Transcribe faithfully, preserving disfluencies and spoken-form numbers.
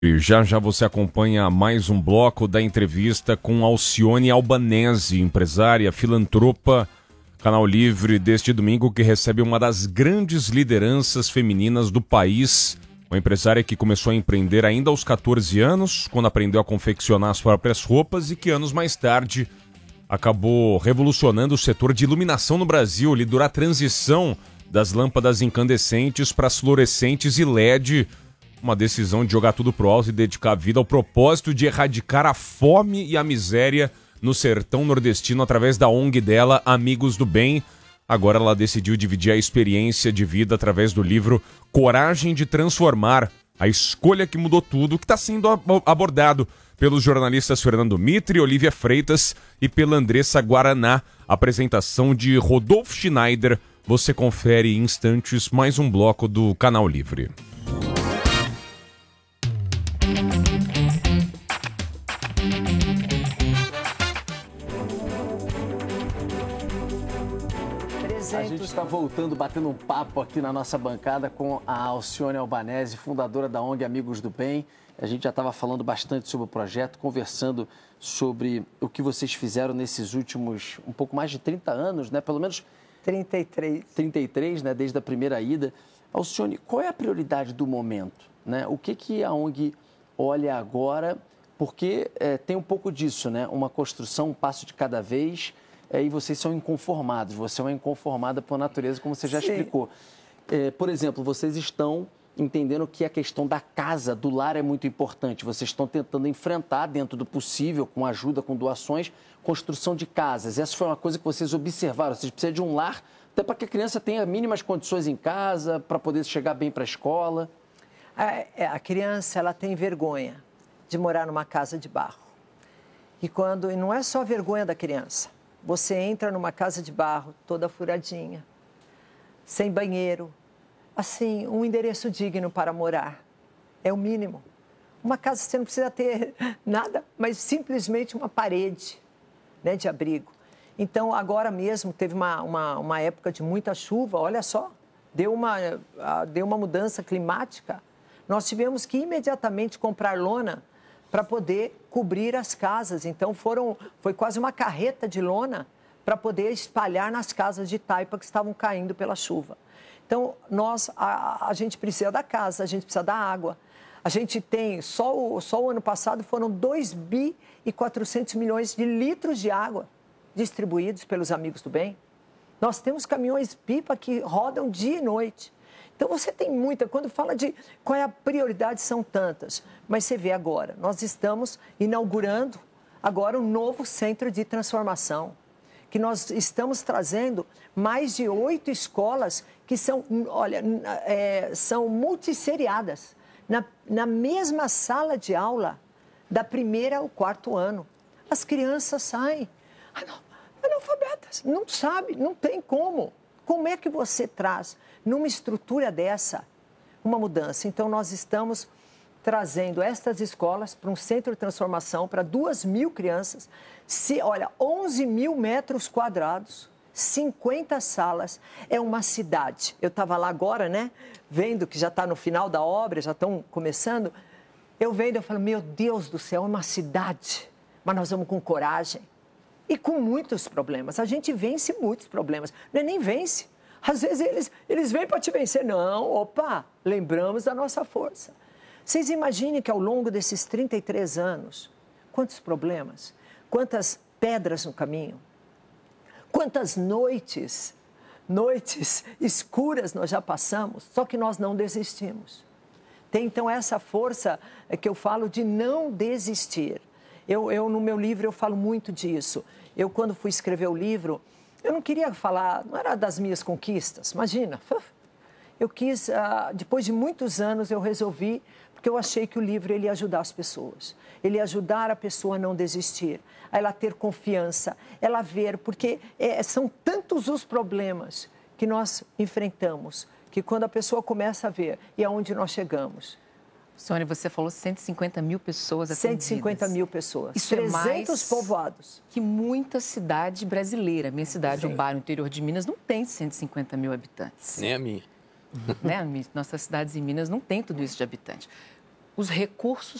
E já já você acompanha mais um bloco da entrevista com Alcione Albanese, empresária, filantropa, Canal Livre deste domingo, que recebe uma das grandes lideranças femininas do país. Uma empresária que começou a empreender ainda aos catorze anos, quando aprendeu a confeccionar as próprias roupas e que anos mais tarde acabou revolucionando o setor de iluminação no Brasil, liderou a transição das lâmpadas incandescentes para as fluorescentes e L E D. Uma decisão de jogar tudo pro alto e dedicar a vida ao propósito de erradicar a fome e a miséria no sertão nordestino através da O N G dela, Amigos do Bem. Agora ela decidiu dividir a experiência de vida através do livro Coragem de Transformar, a escolha que mudou tudo, que está sendo abordado pelos jornalistas Fernando Mitre, Olivia Freitas e pela Andressa Guaraná. Apresentação de Rodolfo Schneider. Você confere em instantes mais um bloco do Canal Livre. A gente está voltando, batendo um papo aqui na nossa bancada com a Alcione Albanese, fundadora da O N G Amigos do Bem. A gente já estava falando bastante sobre o projeto, conversando sobre o que vocês fizeram nesses últimos, um pouco mais de trinta anos, né? Pelo menos trinta e três. trinta e três, né? Desde a primeira ida. Alcione, qual é a prioridade do momento, né? O que, que a O N G olha agora? Porque é, tem um pouco disso, né? Uma construção, um passo de cada vez. É, e vocês são inconformados, você é uma inconformada por natureza, como você já Sim. explicou. É, por exemplo, vocês estão entendendo que a questão da casa, do lar é muito importante. Vocês estão tentando enfrentar, dentro do possível, com ajuda, com doações, construção de casas. Essa foi uma coisa que vocês observaram. Vocês precisam de um lar, até para que a criança tenha mínimas condições em casa, para poder chegar bem para a escola. A, a criança, ela tem vergonha de morar numa casa de barro. E, quando, e não é só a vergonha da criança. Você entra numa casa de barro toda furadinha, sem banheiro, assim, um endereço digno para morar. É o mínimo. Uma casa você não precisa ter nada, mas simplesmente uma parede, né, de abrigo. Então, agora mesmo, teve uma, uma, uma época de muita chuva, olha só, deu uma, deu uma mudança climática. Nós tivemos que imediatamente comprar lona para poder cobrir as casas. Então, foram, foi quase uma carreta de lona para poder espalhar nas casas de taipa que estavam caindo pela chuva. Então, nós, a, a gente precisa da casa, a gente precisa da água. A gente tem, só o, só o ano passado, foram dois bi e quatrocentos milhões de litros de água distribuídos pelos Amigos do Bem. Nós temos caminhões-pipa que rodam dia e noite. Então, você tem muita... Quando fala de qual é a prioridade, são tantas. Mas você vê agora, nós estamos inaugurando agora um novo centro de transformação, que nós estamos trazendo mais de oito escolas que são, olha, é, são multisseriadas, na, na mesma sala de aula, da primeira ao quarto ano. As crianças saem analfabetas, não sabe, não tem como. Como é que você traz, numa estrutura dessa, uma mudança? Então, nós estamos trazendo estas escolas para um centro de transformação para duas mil crianças. Se, olha, onze mil metros quadrados, cinquenta salas. É uma cidade. Eu estava lá agora, né? Vendo que já está no final da obra, já estão começando. Eu vendo, eu falo, meu Deus do céu, é uma cidade. Mas nós vamos com coragem. E com muitos problemas. A gente vence muitos problemas. Não é nem vence. Às vezes eles, eles vêm para te vencer. Não, opa, lembramos da nossa força. Vocês imaginem que ao longo desses trinta e três anos, quantos problemas, quantas pedras no caminho, quantas noites, noites escuras nós já passamos, só que nós não desistimos. Tem então essa força que eu falo de não desistir. Eu, eu, no meu livro, eu falo muito disso. Eu, quando fui escrever o livro, eu não queria falar, não era das minhas conquistas, imagina. Eu quis, depois de muitos anos, eu resolvi, porque eu achei que o livro ele ia ajudar as pessoas. Ele ia ajudar a pessoa a não desistir, a ela ter confiança, ela ver, porque é, são tantos os problemas que nós enfrentamos, que quando a pessoa começa a ver, e aonde nós chegamos. Sônia, você falou cento e cinquenta mil pessoas atendidas. cento e cinquenta mil pessoas. Isso trezentos é mais povoados. Que muita cidade brasileira. Minha cidade, Sim. o bairro interior de Minas, não tem cento e cinquenta mil habitantes. Nem a minha. Né? Nossas cidades em Minas não tem tudo isso de habitante. os recursos